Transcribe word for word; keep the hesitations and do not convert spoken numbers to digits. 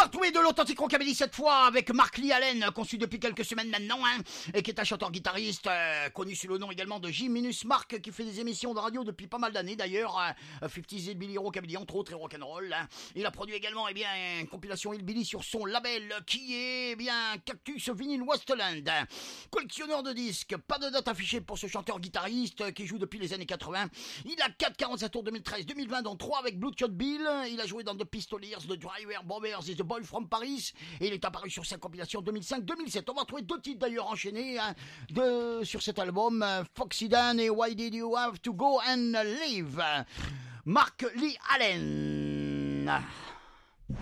retrouver de l'authentique rockabilly cette fois avec Mark Lee Allen, conçu depuis quelques semaines maintenant, hein, et qui est un chanteur-guitariste euh, connu sous le nom également de J Minus Mark, qui fait des émissions de radio depuis pas mal d'années d'ailleurs, euh, cinquante Hillbilly Rockabilly entre autres et rock'n'roll. Hein. Il a produit également eh bien une compilation Hillbilly sur son label qui est eh bien Cactus Vinyl Westland. Collectionneur de disques, pas de date affichée pour ce chanteur-guitariste qui joue depuis les années quatre-vingts. Il a quatre quarante-sept tours deux mille treize deux mille vingt dont trois avec Bloodshot Bill. Il a joué dans The Pistoliers, The Driver, Bombers et The Boy from Paris. Et il est apparu sur sa compilation deux mille cinq deux mille sept. On va trouver deux titres d'ailleurs enchaînés hein, de, sur cet album, Foxy Dan et Why Did You Have to Go and Live. Mark Lee Allen.